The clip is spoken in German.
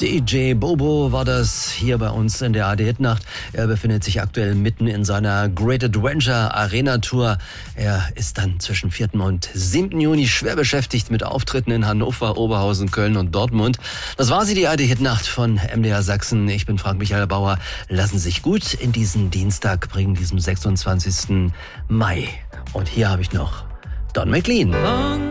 DJ Bobo war das hier bei uns in der AD-Hit-Nacht. Er befindet sich aktuell mitten in seiner Great Adventure Arena Tour. Er ist dann zwischen 4. und 7. Juni schwer beschäftigt mit Auftritten in Hannover, Oberhausen, Köln und Dortmund. Das war sie, die AD-Hit-Nacht von MDR Sachsen. Ich bin Frank Michael Bauer. Lassen Sie sich gut in diesen Dienstag bringen, diesem 26. Mai. Und hier habe ich noch Don McLean.